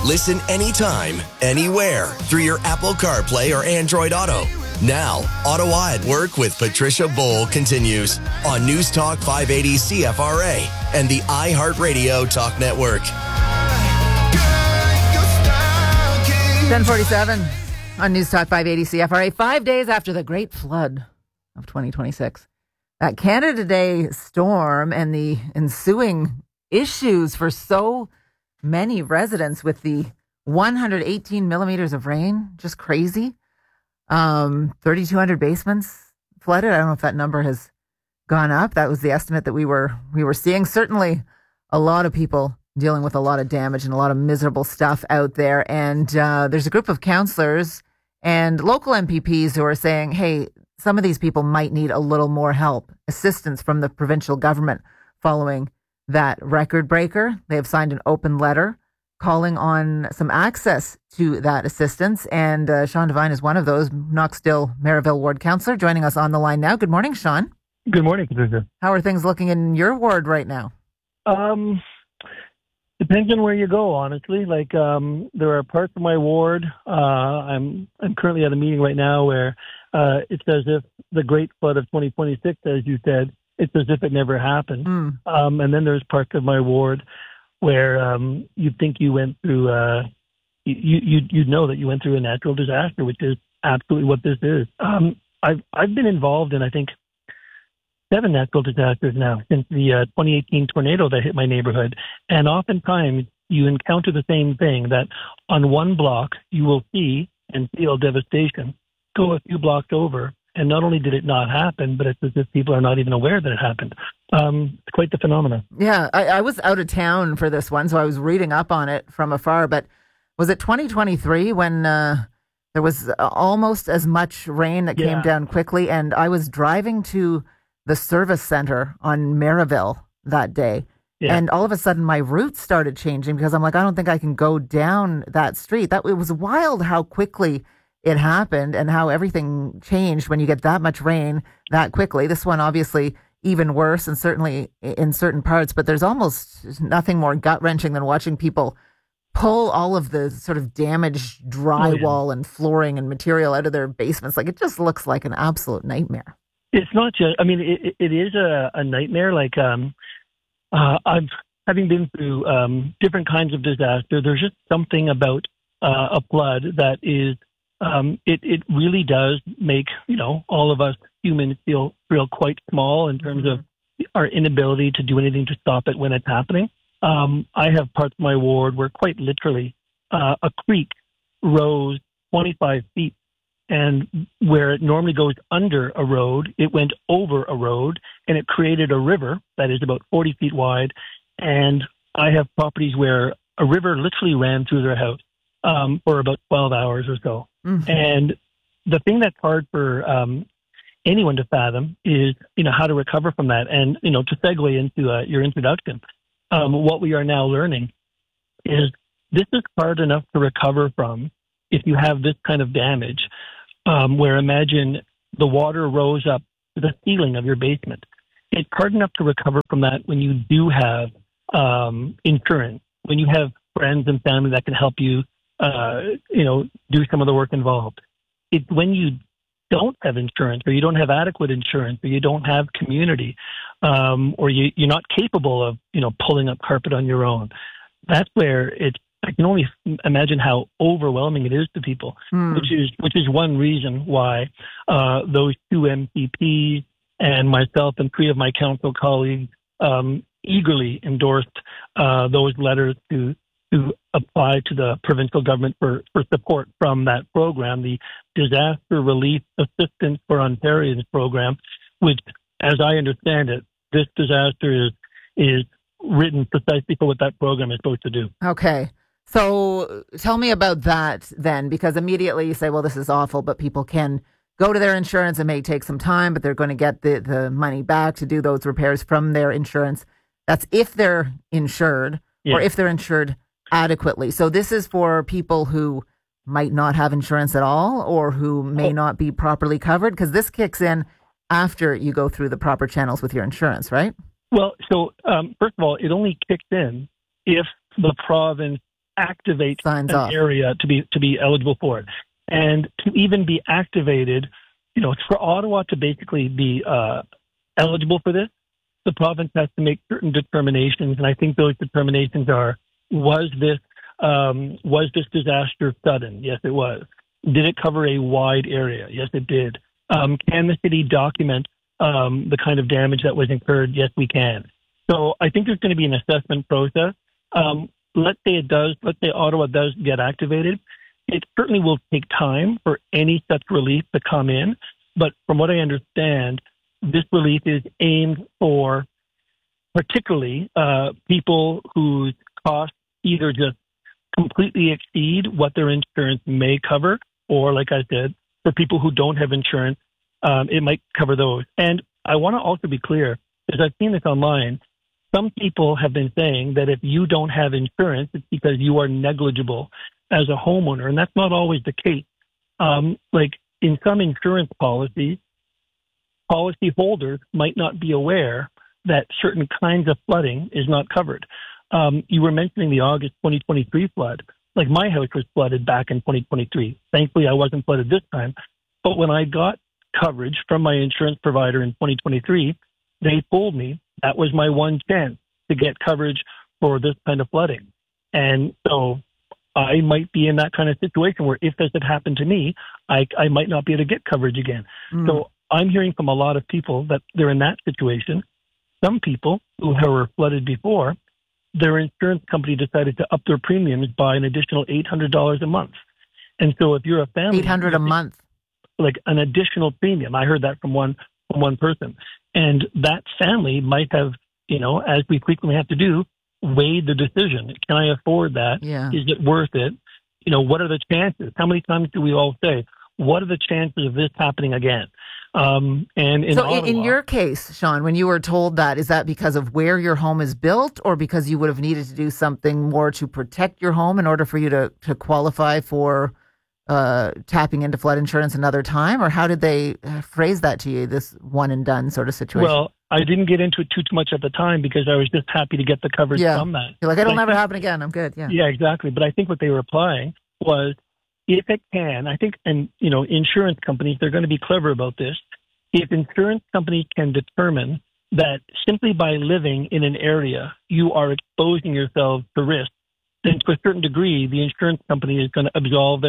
Listen anytime, anywhere through your Apple CarPlay or Android Auto. Now, Ottawa at Work with Patricia Bowl continues on News Talk 580 CFRA and the iHeartRadio Talk Network. 10:47 on News Talk 580 CFRA, 5 days after the great flood of 2026. That Canada Day storm and the ensuing issues for so many residents with the 118 millimeters of rain, just crazy. 3,200 basements flooded. I don't know if that number has gone up. That was the estimate that we were seeing. Certainly a lot of people dealing with a lot of damage and a lot of miserable stuff out there. And there's a group of councillors and local MPPs who are saying, hey, some of these people might need a little more help, assistance from the provincial government following that record breaker. They have signed an open letter calling on some access to that assistance. And Sean Devine is one of those, Knoxdale-Merivale Ward Councillor, joining us on the line now. Good morning, Sean. Good morning, Patricia. How are things looking in your ward right now? Depends on where you go, honestly. Like, there are parts of my ward. I'm currently at a meeting right now where it's as if the great flood of 2026, as you said, it's as if it never happened. And then there's parts of my ward where you'd think you went through, you'd know that you went through a natural disaster, which is absolutely what this is. I've been involved in, I think, 7 natural disasters now since the 2018 tornado that hit my neighborhood. And oftentimes you encounter the same thing, that on one block you will see and feel devastation. Go a few blocks over, and not only did it not happen, but it's as if people are not even aware that it happened. It's quite the phenomenon. Yeah, I was out of town for this one, so I was reading up on it from afar. But was it 2023 when there was almost as much rain that came down quickly? And I was driving to the service center on Merivale that day. Yeah. And all of a sudden my route started changing because I'm like, I don't think I can go down that street. It was wild how quickly it happened and how everything changed when you get that much rain that quickly. This one obviously even worse, and certainly in certain parts, but there's almost nothing more gut-wrenching than watching people pull all of the sort of damaged drywall and flooring and material out of their basements. Like, it just looks like an absolute nightmare. It's not just, I mean, it is a nightmare. Like, having been through different kinds of disaster, there's just something about a flood that is, it really does make, all of us humans feel quite small in terms of our inability to do anything to stop it when it's happening. I have parts of my ward where quite literally a creek rose 25 feet. And where it normally goes under a road, it went over a road, and it created a river that is about 40 feet wide. And I have properties where a river literally ran through their house for about 12 hours or so. Mm-hmm. And the thing that's hard for anyone to fathom is, how to recover from that. And, to segue into your introduction, what we are now learning is this is hard enough to recover from if you have this kind of damage. Where imagine the water rose up to the ceiling of your basement. It's hard enough to recover from that when you do have insurance, when you have friends and family that can help you, do some of the work involved. It's when you don't have insurance, or you don't have adequate insurance, or you don't have community, or you're not capable of, pulling up carpet on your own. That's where I can only imagine how overwhelming it is to people, which is one reason why those 2 MPPs and myself and 3 of my council colleagues eagerly endorsed those letters to apply to the provincial government for support from that program, the Disaster Relief Assistance for Ontarians program, which, as I understand it, this disaster is written precisely for what that program is supposed to do. Okay. So tell me about that then, because immediately you say, well, this is awful, but people can go to their insurance. It may take some time, but they're going to get the money back to do those repairs from their insurance. That's if they're insured or if they're insured adequately. So this is for people who might not have insurance at all or who may not be properly covered, because this kicks in after you go through the proper channels with your insurance, right? Well, so first of all, it only kicks in if the province activate Signs an off. area to be eligible for it. And to even be activated, it's for Ottawa to basically be eligible for this. The province has to make certain determinations, and I think those determinations are: was this disaster sudden? Yes, it was. Did it cover a wide area? Yes, it did. Can the city document the kind of damage that was incurred? Yes, we can. So I think there's going to be an assessment process. Let's say Ottawa does get activated. It certainly will take time for any such relief to come in. But from what I understand, this relief is aimed for particularly people whose costs either just completely exceed what their insurance may cover, or, like I said, for people who don't have insurance, it might cover those. And I want to also be clear, because I've seen this online, some people have been saying that if you don't have insurance, it's because you are negligible as a homeowner, and that's not always the case. Like in some insurance policies, policyholders might not be aware that certain kinds of flooding is not covered. You were mentioning the August 2023 flood. Like my house was flooded back in 2023. Thankfully, I wasn't flooded this time. But when I got coverage from my insurance provider in 2023, they told me that was my one chance to get coverage for this kind of flooding. And so I might be in that kind of situation where if this had happened to me, I might not be able to get coverage again. So I'm hearing from a lot of people that they're in that situation. Some people who were flooded before, their insurance company decided to up their premiums by an additional $800 a month. And so if you're a family... $800 a month. Like an additional premium. I heard that from one person. And that family might have, as we frequently have to do, weighed the decision. Can I afford that? Yeah. Is it worth it? What are the chances? How many times do we all say, what are the chances of this happening again? And in Ottawa, in your case, Sean, when you were told that, is that because of where your home is built, or because you would have needed to do something more to protect your home in order for you to qualify for tapping into flood insurance another time? Or how did they phrase that to you, this one and done sort of situation? Well, I didn't get into it too much at the time because I was just happy to get the coverage from that. You're like, it'll never happen again. I'm good. Yeah. Yeah, exactly. But I think what they were applying was, if it can, I think, and, insurance companies, they're going to be clever about this. If insurance companies can determine that simply by living in an area, you are exposing yourself to risk, then to a certain degree, the insurance company is going to absolve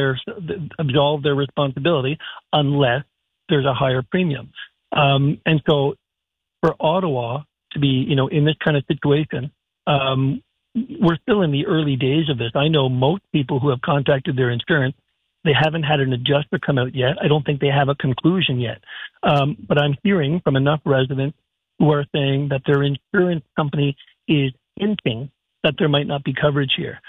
their responsibility unless there's a higher premium. And so for Ottawa to be, in this kind of situation, we're still in the early days of this. I know most people who have contacted their insurance, they haven't had an adjuster come out yet. I don't think they have a conclusion yet. But I'm hearing from enough residents who are saying that their insurance company is hinting that there might not be coverage here.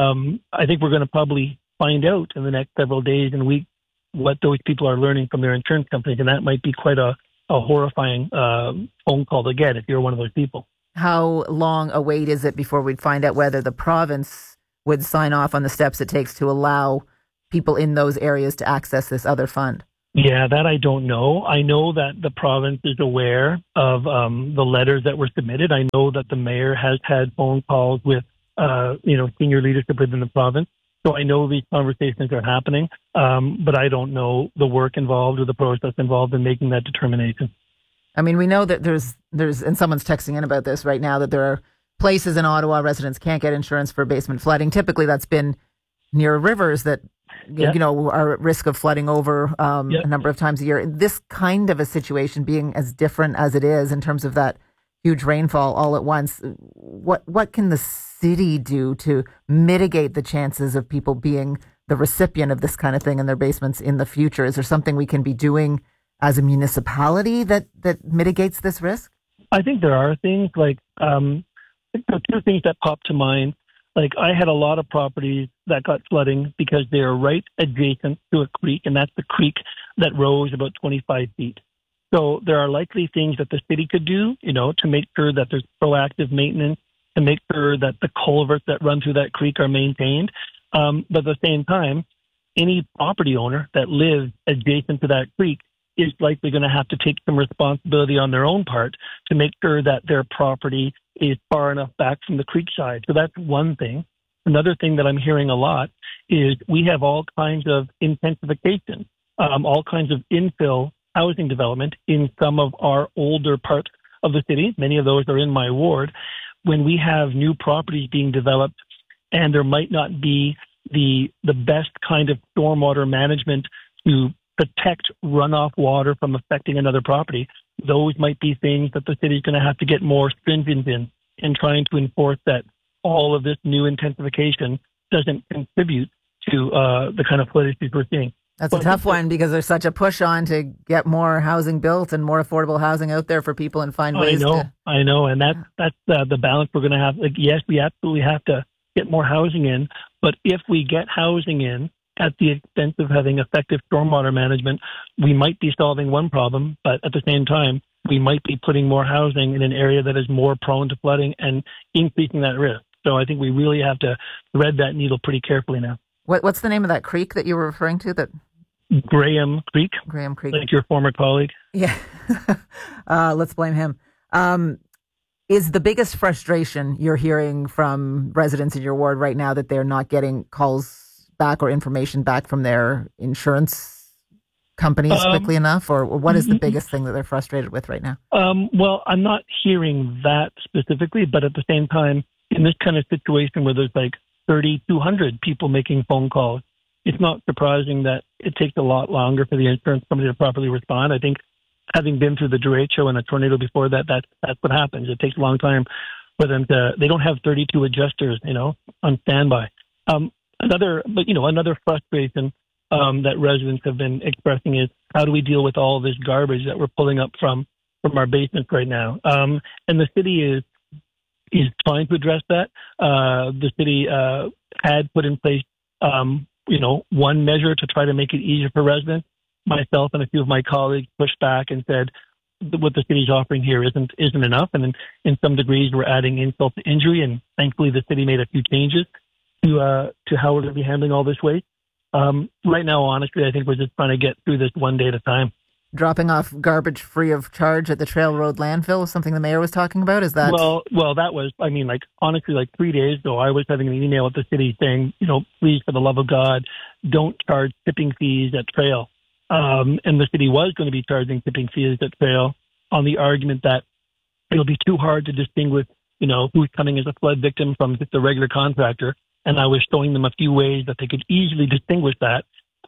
I think we're going to probably find out in the next several days and weeks what those people are learning from their insurance companies, and that might be quite a horrifying phone call to get if you're one of those people. How long a wait is it before we'd find out whether the province would sign off on the steps it takes to allow people in those areas to access this other fund? Yeah, that I don't know. I know that the province is aware of the letters that were submitted. I know that the mayor has had phone calls with, senior leadership within the province. So I know these conversations are happening, but I don't know the work involved or the process involved in making that determination. I mean, we know that there's, and someone's texting in about this right now, that there are places in Ottawa residents can't get insurance for basement flooding. Typically, that's been near rivers that, are at risk of flooding over a number of times a year. This kind of a situation being as different as it is in terms of that huge rainfall all at once, what can the city do to mitigate the chances of people being the recipient of this kind of thing in their basements in the future? Is there something we can be doing as a municipality that mitigates this risk? I think there are things like, I think there are two things that pop to mind. Like, I had a lot of properties that got flooding because they are right adjacent to a creek, and that's the creek that rose about 25 feet. So there are likely things that the city could do, to make sure that there's proactive maintenance, to make sure that the culverts that run through that creek are maintained. But at the same time, any property owner that lives adjacent to that creek is likely going to have to take some responsibility on their own part to make sure that their property is far enough back from the creek side. So that's one thing. Another thing that I'm hearing a lot is we have all kinds of intensification, all kinds of infill housing development in some of our older parts of the city. Many of those are in my ward. When we have new properties being developed and there might not be the best kind of stormwater management to protect runoff water from affecting another property, those might be things that the city is going to have to get more stringent in trying to enforce that all of this new intensification doesn't contribute to the kind of flood issues we're seeing. That's a tough one because there's such a push on to get more housing built and more affordable housing out there for people and find ways I know. And that's the balance we're going to have. Like, yes, we absolutely have to get more housing in, but if we get housing in at the expense of having effective stormwater management, we might be solving one problem, but at the same time, we might be putting more housing in an area that is more prone to flooding and increasing that risk. So I think we really have to thread that needle pretty carefully now. What's the name of that creek that you were referring to? That Graham Creek. Graham Creek. Like your former colleague. Yeah. Let's blame him. Is the biggest frustration you're hearing from residents in your ward right now that they're not getting calls back or information back from their insurance companies quickly enough? Or what is the biggest thing that they're frustrated with right now? Well, I'm not hearing that specifically, but at the same time, in this kind of situation where there's like 3,200 people making phone calls, it's not surprising that it takes a lot longer for the insurance company to properly respond. I think having been through the derecho and a tornado before that, that's what happens. It takes a long time for them they don't have 32 adjusters, on standby. Another frustration that residents have been expressing is how do we deal with all this garbage that we're pulling up from our basements right now? And the city is trying to address that. The city had put in place, one measure to try to make it easier for residents. Myself and a few of my colleagues pushed back and said what the city's offering here isn't enough. And in some degrees, we're adding insult to injury. And thankfully, the city made a few changes to how we're going to be handling all this waste. Right now, honestly, I think we're just trying to get through this one day at a time. Dropping off garbage free of charge at the Trail Road landfill, something the mayor was talking about? Is that? Well, that was, honestly, 3 days ago, I was having an email with the city saying, please, for the love of God, don't charge tipping fees at Trail. And the city was going to be charging tipping fees at Trail on the argument that it'll be too hard to distinguish, who's coming as a flood victim from just a regular contractor. And I was showing them a few ways that they could easily distinguish that.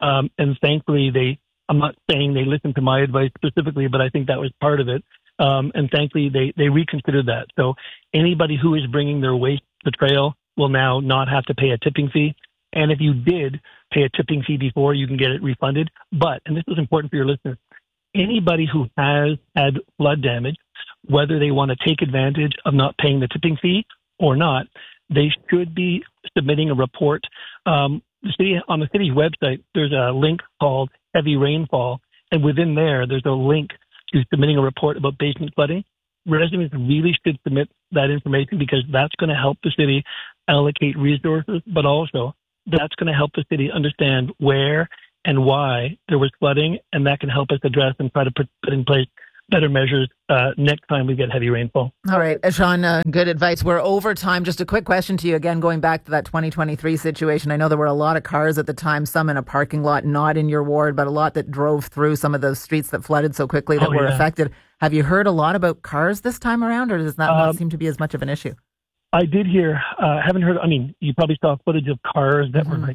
And thankfully, I'm not saying they listened to my advice specifically, but I think that was part of it. And thankfully, they reconsidered that. So anybody who is bringing their waste to Trail will now not have to pay a tipping fee. And if you did pay a tipping fee before, you can get it refunded. But, and this is important for your listeners, anybody who has had flood damage, whether they want to take advantage of not paying the tipping fee or not, they should be submitting a report. On the city's website, there's a link called Heavy Rainfall, and within there's a link to submitting a report about basement flooding. Residents really should submit that information because that's going to help the city allocate resources, but also that's going to help the city understand where and why there was flooding, and that can help us address and try to put in place better measures next time we get heavy rainfall. All right, Sean, good advice. We're over time. Just a quick question to you again, going back to that 2023 situation. I know there were a lot of cars at the time, some in a parking lot, not in your ward, but a lot that drove through some of those streets that flooded so quickly that were affected. Have you heard a lot about cars this time around, or does that not seem to be as much of an issue? I did hear, haven't heard, you probably saw footage of cars that were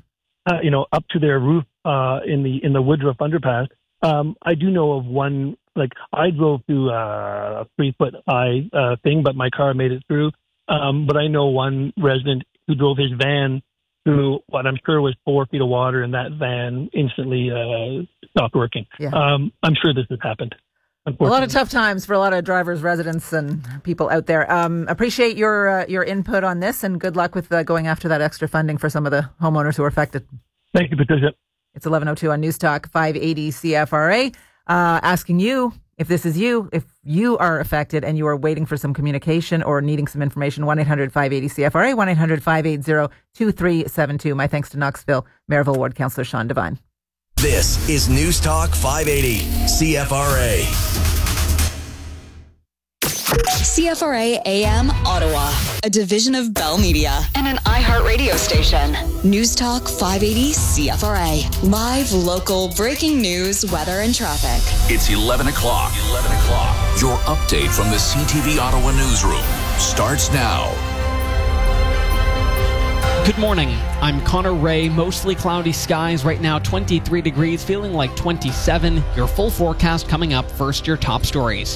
up to their roof in the Woodruff underpass. I do know of one. I drove through a 3-foot high thing, but my car made it through. But I know one resident who drove his van through what I'm sure was 4 feet of water, and that van instantly stopped working. Yeah. I'm sure this has happened. A lot of tough times for a lot of drivers, residents, and people out there. Appreciate your input on this, and good luck with going after that extra funding for some of the homeowners who are affected. Thank you, Patricia. It's 11:02 on News Talk 580 CFRA. Asking you, if this is you, if you are affected and you are waiting for some communication or needing some information, 1-800-580-CFRA, 1-800-580-2372. My thanks to Knoxville Maryville Ward Councillor Sean Devine. This is News Talk 580 CFRA. CFRA AM Ottawa, a division of Bell Media and an iHeartRadio station. News Talk 580 CFRA. Live, local, breaking news, weather, and traffic. It's 11 o'clock. 11 o'clock. Your update from the CTV Ottawa newsroom starts now. Good morning. I'm Connor Ray. Mostly cloudy skies right now, 23 degrees, feeling like 27. Your full forecast coming up. First, your top stories.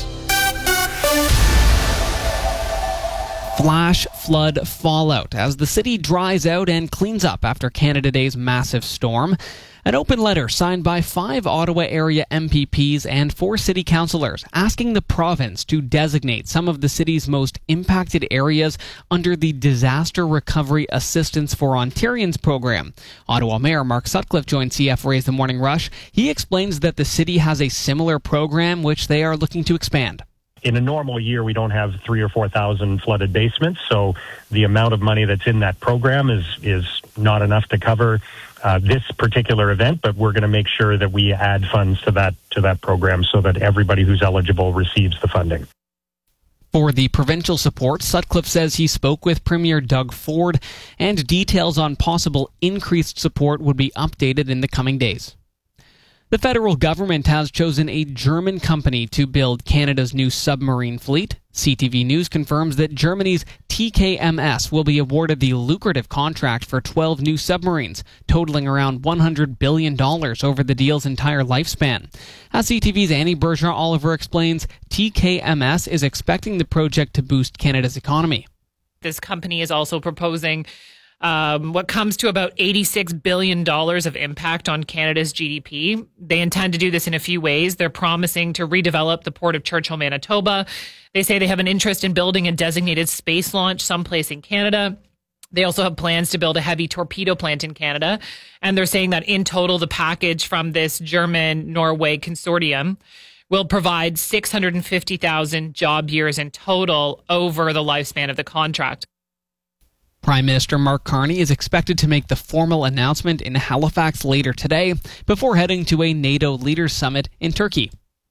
Flash flood fallout as the city dries out and cleans up after Canada Day's massive storm. An open letter signed by 5 Ottawa area MPPs and 4 city councillors asking the province to designate some of the city's most impacted areas under the Disaster Recovery Assistance for Ontarians program. Ottawa Mayor Mark Sutcliffe joined CFRA's The Morning Rush. He explains that the city has a similar program which they are looking to expand. In a normal year, we don't have 3,000 or 4,000 flooded basements, so the amount of money that's in that program is not enough to cover this particular event. But we're going to make sure that we add funds to that program so that everybody who's eligible receives the funding. For the provincial support, Sutcliffe says he spoke with Premier Doug Ford, and details on possible increased support would be updated in the coming days. The federal government has chosen a German company to build Canada's new submarine fleet. CTV News confirms that Germany's TKMS will be awarded the lucrative contract for 12 new submarines, totaling around $100 billion over the deal's entire lifespan. As CTV's Annie Bergeron-Oliver explains, TKMS is expecting the project to boost Canada's economy. This company is also proposing what comes to about $86 billion of impact on Canada's GDP. They intend to do this in a few ways. They're promising to redevelop the Port of Churchill, Manitoba. They say they have an interest in building a designated space launch someplace in Canada. They also have plans to build a heavy torpedo plant in Canada. And they're saying that in total, the package from this German-Norway consortium will provide 650,000 job years in total over the lifespan of the contract. Prime Minister Mark Carney is expected to make the formal announcement in Halifax later today before heading to a NATO leaders summit in Turkey.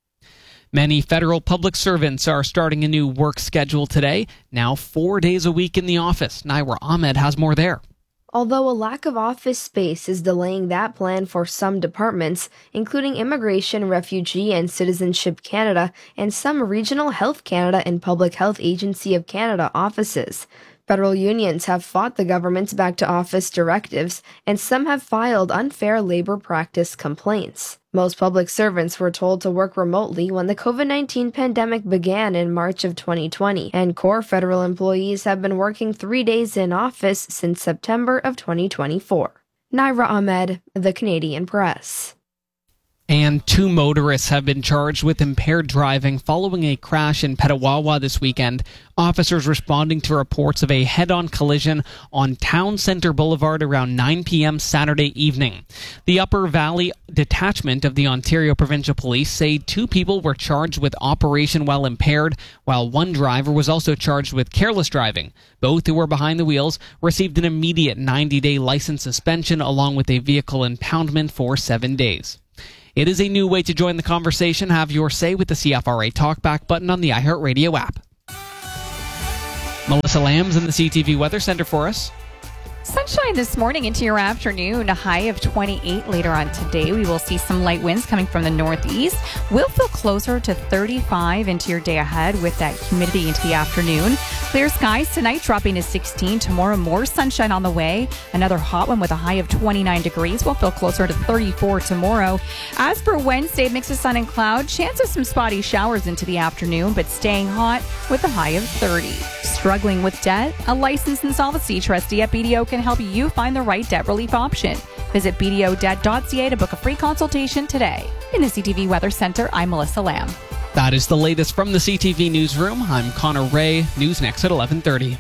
Many federal public servants are starting a new work schedule today, now 4 days a week in the office. Naira Ahmed has more there. Although a lack of office space is delaying that plan for some departments, including Immigration, Refugee and Citizenship Canada and some Regional Health Canada and Public Health Agency of Canada offices. Federal unions have fought the government's back-to-office directives, and some have filed unfair labor practice complaints. Most public servants were told to work remotely when the COVID-19 pandemic began in March of 2020, and core federal employees have been working 3 days in office since September of 2024. Naira Ahmed, The Canadian Press. And 2 motorists have been charged with impaired driving following a crash in Petawawa this weekend. Officers responding to reports of a head-on collision on Town Centre Boulevard around 9 p.m. Saturday evening. The Upper Valley Detachment of the Ontario Provincial Police say 2 people were charged with operation while impaired, while 1 driver was also charged with careless driving. Both who were behind the wheels received an immediate 90-day license suspension along with a vehicle impoundment for 7 days. It is a new way to join the conversation. Have your say with the CFRA Talkback button on the iHeartRadio app. Melissa Lamb's in the CTV Weather Center for us. Sunshine this morning into your afternoon, a high of 28 later on today. We will see some light winds coming from the northeast. We'll feel closer to 35 into your day ahead with that humidity into the afternoon. Clear skies tonight, dropping to 16. Tomorrow, more sunshine on the way. Another hot one with a high of 29 degrees. We'll feel closer to 34 tomorrow. As for Wednesday, mix of sun and cloud. Chance of some spotty showers into the afternoon, but staying hot with a high of 30. Struggling with debt? A licensed insolvency trustee at BDO can help you find the right debt relief option. Visit bdodebt.ca to book a free consultation today. In the CTV Weather Center, I'm Melissa Lamb. That is the latest from the CTV Newsroom. I'm Connor Ray. News next at 11:30.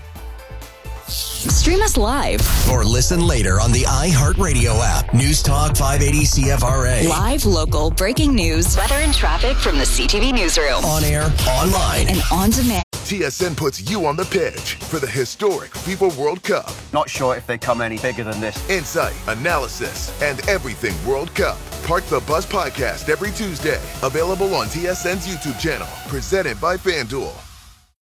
Stream us live or listen later on the iHeartRadio app. News Talk 580 CFRA. Live, local, breaking news, weather and traffic from the CTV Newsroom. On air, online, and on demand. TSN puts you on the pitch for the historic FIFA World Cup. Not sure if they come any bigger than this. Insight, analysis, and everything World Cup. Park the Bus podcast every Tuesday. Available on TSN's YouTube channel. Presented by FanDuel.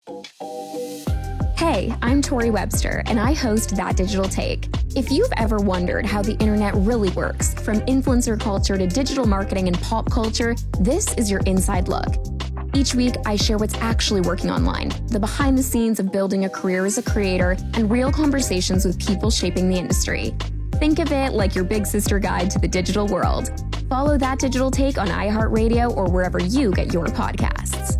Hey, I'm Tori Webster, and I host That Digital Take. If you've ever wondered how the internet really works, from influencer culture to digital marketing and pop culture, this is your inside look. Each week, I share what's actually working online, the behind the scenes of building a career as a creator, and real conversations with people shaping the industry. Think of it like your big sister guide to the digital world. Follow That Digital Take on iHeartRadio or wherever you get your podcasts.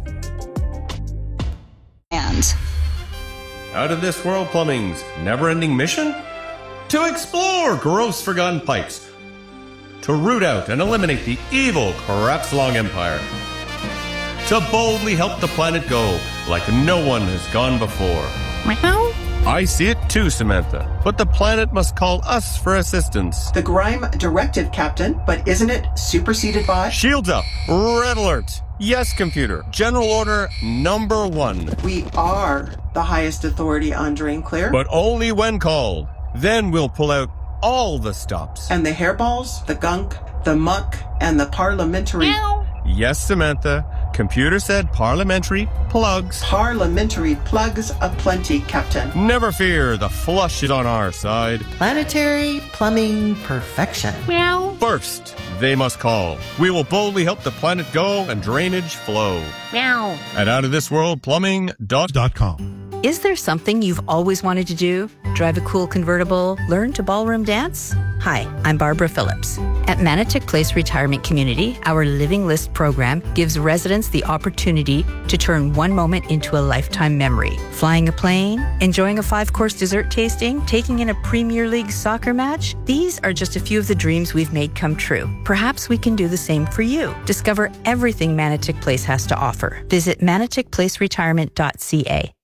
And Out of This World Plumbing's never-ending mission? To explore gross forgotten pipes. To root out and eliminate the evil Crapslong Empire. To boldly help the planet go like no one has gone before. I see it too, Samantha, but the planet must call us for assistance. The Grime directive, Captain, but isn't it superseded by? Shields up! Red alert! Yes, computer. General order number 1. We are the highest authority on Drain Clear. But only when called. Then we'll pull out all the stops. And the hairballs, the gunk, the muck, and the parliamentary... Yes, Samantha. Computer said parliamentary plugs. Parliamentary plugs aplenty, Captain. Never fear, the flush is on our side. Planetary plumbing perfection. Meow. First, they must call. We will boldly help the planet go and drainage flow. Meow. At outofthisworldplumbing.com. Is there something you've always wanted to do? Drive a cool convertible? Learn to ballroom dance? Hi, I'm Barbara Phillips. At Manotick Place Retirement Community, our Living List program gives residents the opportunity to turn one moment into a lifetime memory. Flying a plane, enjoying a 5-course dessert tasting, taking in a Premier League soccer match. These are just a few of the dreams we've made come true. Perhaps we can do the same for you. Discover everything Manotick Place has to offer. Visit manotickplaceretirement.ca.